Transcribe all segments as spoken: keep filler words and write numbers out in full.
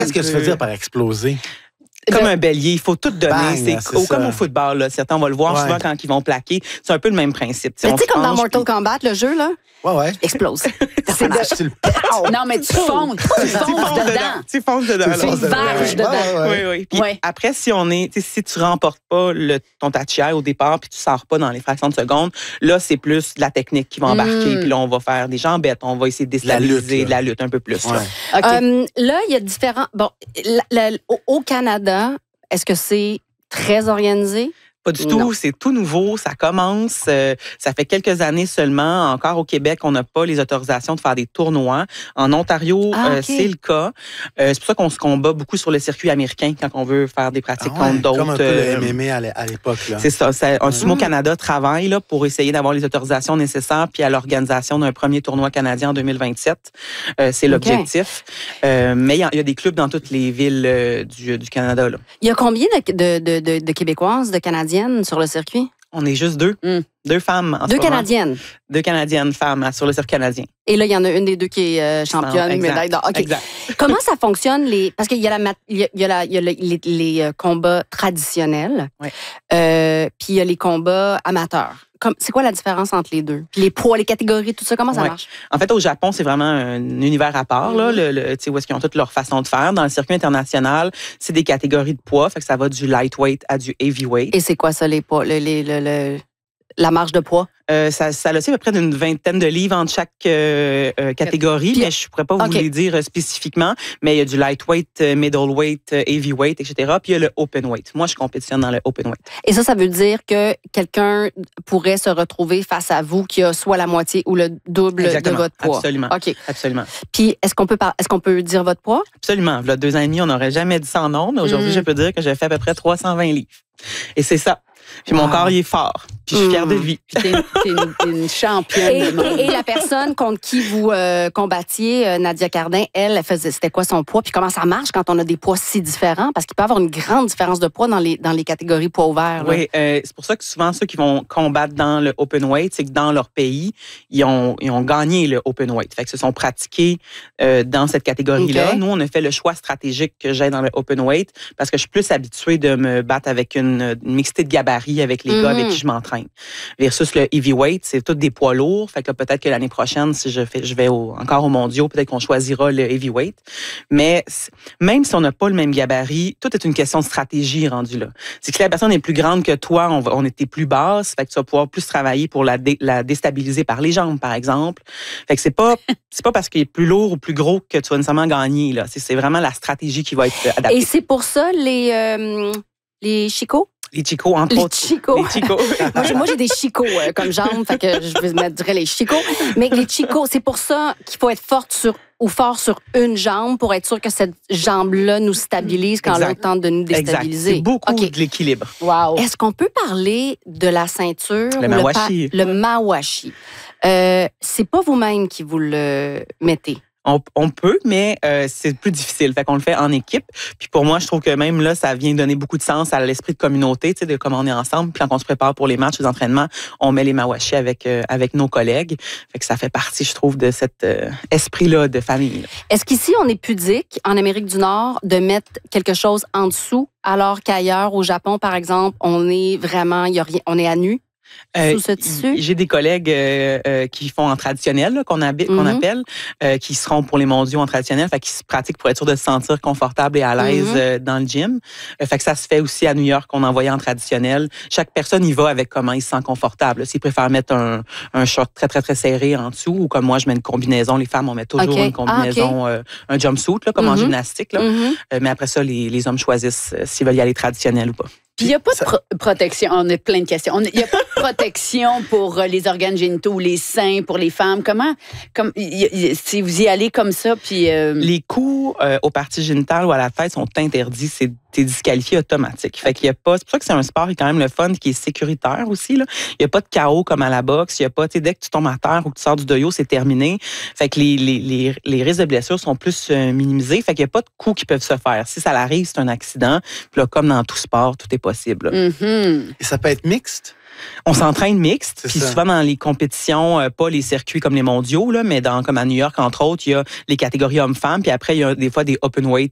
Qu'est-ce que tu veux dire par exploser? Comme Le- un bélier, il faut tout donner. Bang, c'est c'est au- ça. comme au football, là. Certains, on va le voir Ouais. souvent quand ils vont plaquer. C'est un peu le même principe. Mais On tu sais, comme dans tranche, Mortal puis- Kombat, le jeu, là, Ouais, ouais. explose. C'est de- Tu le Non, mais tu fonces, tu fonces dedans. Tu fonces dedans. Tu là. fonces Tu varges Ouais, dedans. ouais, ouais. Oui, oui. Puis Ouais. après, si on est, tu sais, si tu remportes pas le, ton tachia au départ, puis tu sors pas dans les fractions de seconde, là, c'est plus de la technique qui va embarquer. Mm. Puis là, on va faire des jambettes, on va essayer de La lutte, déstabiliser là. de la lutte un peu plus. là. Ouais. OK. Euh, là, il y a différents. Bon, la- la- au, au Canada, est-ce que c'est très organisé? Pas du Non. tout, c'est tout nouveau, ça commence, euh, ça fait quelques années seulement. Encore au Québec, on n'a pas les autorisations de faire des tournois. En Ontario, Ah, euh, ok. c'est le cas. Euh, c'est pour ça qu'on se combat beaucoup sur le circuit américain quand on veut faire des pratiques Ah ouais, contre d'autres. comme un peu euh, le M M A à l'é- à l'époque. Là. C'est ça. ça un Sumo Mm. Canada travaille là, pour essayer d'avoir les autorisations nécessaires puis à l'organisation d'un premier tournoi canadien en deux mille vingt-sept. Euh, c'est OK. l'objectif. Euh, mais il y, a- il y a des clubs dans toutes les villes euh, du, du Canada. Là. Il y a combien de, de, de, de, de Québécoises, de Canadiennes sur le circuit? On est juste deux. Mm. Deux femmes en Deux ce moment. Canadiennes. Deux Canadiennes femmes hein, sur le circuit canadien. Et là, il y en a une des deux qui est euh, championne, Exact. médaille d'or. OK. Exact. Comment ça fonctionne? Les... Parce qu'il y a, la mat- il y a, il y a, la- il y a le- les, les, euh, combats traditionnels, Ouais. euh, puis il y a les combats amateurs. Comme- C'est quoi la différence entre les deux? Puis les poids, les catégories, tout ça, comment ça Ouais. marche? En fait, au Japon, c'est vraiment un univers à part, là, Mhm. le, le- tu sais, où est-ce qu'ils ont toute leur façon de faire. Dans le circuit international, c'est des catégories de poids, fait que ça va du lightweight à du heavyweight. Et c'est quoi ça, les poids, le- les- le- le- la marge de poids? Euh, ça, ça a aussi à peu près d'une vingtaine de livres entre chaque euh, euh, catégorie, Puis- mais je ne pourrais pas vous OK. les dire euh, spécifiquement, mais il y a du lightweight, euh, middleweight, euh, heavyweight, et cetera. Puis il y a le openweight. Moi, je compétitionne dans le openweight. Et ça, ça veut dire que quelqu'un pourrait se retrouver face à vous qui a soit la moitié ou le double Exactement. de votre poids. Absolument. OK. Absolument. Puis, est-ce qu'on peut, par- est-ce qu'on peut dire votre poids? Absolument. Il y a deux ans et demi, on n'aurait jamais dit ça en ondes. Aujourd'hui, Mm. je peux dire que j'ai fait à peu près trois cent vingt livres. Et c'est ça. Puis mon Wow. corps, il est fort. Puis je suis fière de Mm. vie. Puis t'es, t'es une, t'es une championne. Et, du monde. et- et la personne contre qui vous euh, combattiez, euh, Nadia Cardin, elle, elle faisait, c'était quoi son poids? Puis comment ça marche quand on a des poids si différents? Parce qu'il peut y avoir une grande différence de poids dans les, dans les catégories poids ouverts. là. Oui, euh, c'est pour ça que souvent, ceux qui vont combattre dans le open weight, c'est que dans leur pays, ils ont, ils ont gagné le open weight. Fait que se sont pratiqués euh, dans cette catégorie-là. OK. Nous, on a fait le choix stratégique que j'ai dans le open weight parce que je suis plus habituée de me battre avec une, une mixité de gabarits avec les Mhm. gars avec qui je m'entraîne. Versus le heavyweight, c'est tous des poids lourds. Fait que là, peut-être que l'année prochaine, si je fais, je vais au, encore aux mondiaux, peut-être qu'on choisira le heavyweight. Mais c- même si on n'a pas le même gabarit, tout est une question de stratégie rendue là. C'est que si la personne est plus grande que toi, on, va, on était plus basse, fait que tu vas pouvoir plus travailler pour la, dé- la déstabiliser par les jambes, par exemple. Fait que c'est pas c'est pas parce qu'il est plus lourd ou plus gros que tu vas nécessairement gagner là. C'est, c'est vraiment la stratégie qui va être adaptée. Et c'est pour ça, les, euh, les chicots? Les chicots, entre Les autres. chicots. Les chicots. Moi, j'ai- moi, j'ai des chicots euh, comme jambes, fait que je vais mettre dirais les chicots. Mais les chicots, c'est pour ça qu'il faut être forte sur ou fort sur une jambe pour être sûr que cette jambe-là nous stabilise quand Exact. l'autre tente de nous Exact. déstabiliser. C'est beaucoup OK. de l'équilibre. Wow. Est-ce qu'on peut parler de la ceinture? Le ou mawashi. pa- Le mawashi. Euh, c'est pas vous-même qui vous le mettez. On, on peut, mais euh, c'est plus difficile. Fait qu'on le fait en équipe. Puis pour moi, je trouve que même là, ça vient donner beaucoup de sens à l'esprit de communauté, tu sais, de comment on est ensemble. Puis quand on se prépare pour les matchs, les entraînements, on met les mawashi avec euh, avec nos collègues. Fait que ça fait partie, je trouve, de cet euh, esprit-là de famille. là. Est-ce qu'ici, on est pudique, en Amérique du Nord, de mettre quelque chose en dessous, alors qu'ailleurs, au Japon, par exemple, on est vraiment, il y a rien, on est à nu? Euh, Sous ce tissu? J'ai des collègues euh, euh, qui font en traditionnel, là, qu'on, habi- qu'on Mhm. appelle, euh, qui seront pour les mondiaux en traditionnel, fait qu'ils se pratiquent pour être sûr de se sentir confortable et à l'aise Mhm. euh, dans le gym. Euh, fait que ça se fait aussi à New York, on envoyait en traditionnel. Chaque personne y va avec comment il se sent confortable. S'ils préfèrent mettre un, un short très, très, très serré en dessous, ou comme moi, je mets une combinaison. Les femmes, on met toujours OK. une combinaison, euh, un jumpsuit, là, comme en Mhm. gymnastique. Là. Mhm. Euh, mais après ça, les, les hommes choisissent euh, s'ils veulent y aller traditionnel ou pas. Puis il n'y a pas de pro- protection. On a plein de questions. Il n'y a pas de protection pour euh, les organes génitaux, les seins, pour les femmes. Comment, comme, y- y- si vous y allez comme ça, puis... euh, Les coups euh, aux parties génitales ou à la tête sont interdits. C'est t'es disqualifié automatique. Fait qu'il y a pas. C'est pour ça que c'est un sport qui est quand même le fun, qui est sécuritaire aussi. Là. Il n'y a pas de K O comme à la boxe. Il y a pas. Tu sais, dès que tu tombes à terre ou que tu sors du doyo, c'est terminé. Fait que les, les, les, les risques de blessures sont plus euh, minimisés. Fait qu'il n'y a pas de coups qui peuvent se faire. Si ça l'arrive, c'est un accident. Puis là, comme dans tout sport, tout est possible. là. mhm. Et ça peut être mixte? On s'entraîne mixte, C'est puis ça. souvent dans les compétitions, euh, pas les circuits comme les mondiaux, là, mais dans, comme à New York, entre autres, il y a les catégories hommes-femmes, puis après, il y a des fois des open weight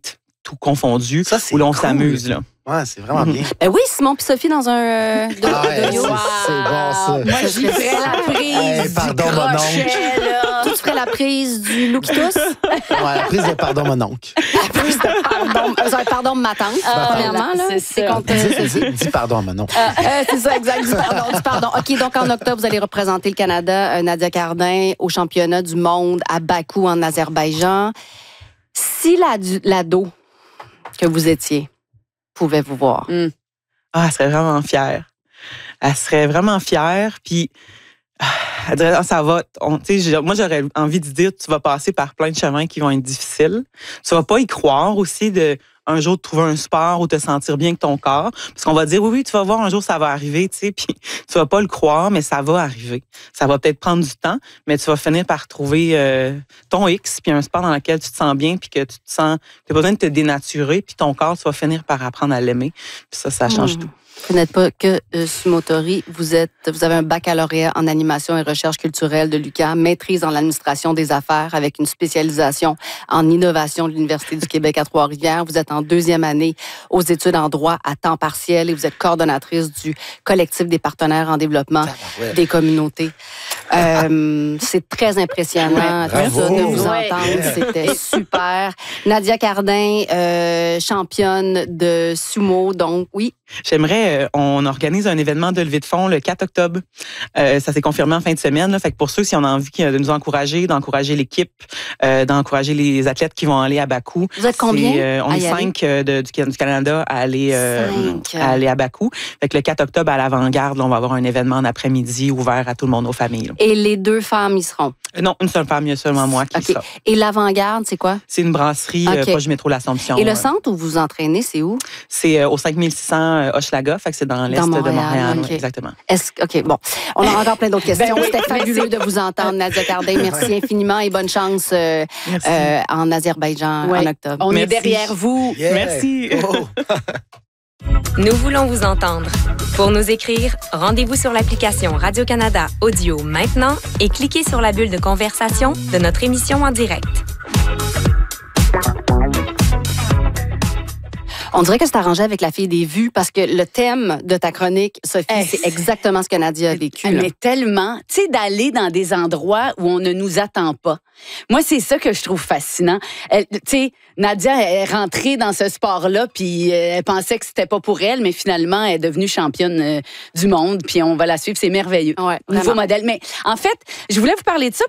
tout confondu, Ça, c'est où l'on cool. s'amuse. Là. Ouais, c'est vraiment bien. Ben oui, Simon puis Sophie dans un euh, de, Ah, ouais, de yo. c'est- c'est bon, ça. Moi, j'y ferais la prise Hey, du pardon, mon crochet, là. Toi, tu ferais la prise du loup qui tousse? Ouais, la prise de pardon, mon oncle. La prise de pardon, euh, pardon de ma tante, premièrement. Là. c'est ça. contre, euh, Dis, dis- dis pardon à mon oncle. Euh, c'est ça, exact. Du pardon, du pardon. OK, donc en octobre, vous allez représenter le Canada, euh, Nadia Cardin, au championnat du monde à Bakou, en Azerbaïdjan. Si la, du- l'ado que vous étiez pouvait vous voir, Mm. Ah, elle serait vraiment fière. Elle serait vraiment fière. Puis, ah, elle dirait, ah, ça va. On, tu sais, j'ai- moi, j'aurais envie de dire, tu vas passer par plein de chemins qui vont être difficiles. Tu vas pas y croire aussi de un jour de trouver un sport ou te sentir bien avec ton corps. Parce qu'on va dire, oui, oui, tu vas voir, un jour, ça va arriver, tu sais. Puis, tu vas pas le croire, mais ça va arriver. Ça va peut-être prendre du temps, mais tu vas finir par trouver euh, ton X, puis un sport dans lequel tu te sens bien, puis que tu te sens, tu as besoin de te dénaturer, puis ton corps, tu vas finir par apprendre à l'aimer. Puis ça, ça change Mm. tout. vous n'êtes pas que euh, Sumotori, vous êtes, vous avez un baccalauréat en animation et recherche culturelle de l'U Q A M, maîtrise en administration des affaires avec une spécialisation en innovation de l'Université du Québec à Trois-Rivières. Vous êtes en deuxième année aux études en droit à temps partiel et vous êtes coordonnatrice du collectif des partenaires en développement Ouais. des communautés. Euh, c'est très impressionnant Ouais, tout ça, bravo. de vous Ouais. entendre. C'était super. Nadia Cardin, euh, championne de sumo, donc oui. J'aimerais, euh, on organise un événement de levée de fonds le quatre octobre. Euh, ça s'est confirmé en fin de semaine. Là, fait que pour ceux qui ont envie de nous encourager, d'encourager l'équipe, euh, d'encourager les athlètes qui vont aller à Bakou. Vous êtes combien c'est, euh, on à est y aller? cinq euh, de- du, du Canada à aller, euh, Cinq. à aller à Bakou. Fait que le quatre octobre, à l'avant-garde, là, on va avoir un événement en après-midi ouvert à tout le monde, aux familles. là. Et les deux femmes y seront. Euh, Non, une seule femme, il y a seulement moi qui OK. sera. Et l'avant-garde, c'est quoi? C'est une brasserie euh, OK. proche du métro L'Assomption. Et le euh, centre où vous vous entraînez, c'est où? C'est euh, au cinq mille six cents euh, Hochelaga, fait que c'est dans l'est Dans de Montréal, Montréal. OK. ouais, exactement. Est-ce OK, bon. On a encore plein d'autres questions. Ben oui, C'était fabuleux merci. de vous entendre, Nadia Cardin. Merci infiniment et bonne chance euh, Merci. euh, en Azerbaïdjan Ouais. en octobre. On est Merci. derrière vous. Yeah. Merci. Oh. Nous voulons vous entendre. Pour nous écrire, rendez-vous sur l'application Radio-Canada Audio maintenant et cliquez sur la bulle de conversation de notre émission en direct. On dirait que c'est arrangé avec la fille des vues parce que le thème de ta chronique, Sophie, Eh, c'est exactement ce que Nadia a vécu. là. Mais tellement, tu sais, d'aller dans des endroits où on ne nous attend pas. Moi, c'est ça que je trouve fascinant. Elle- Tu sais, Nadia est rentrée dans ce sport-là, puis euh, elle pensait que c'était pas pour elle, mais finalement, elle est devenue championne euh, du monde, puis on va la suivre, c'est merveilleux. Ouais, Nouveau vraiment. modèle. Mais en fait, je voulais vous parler de ça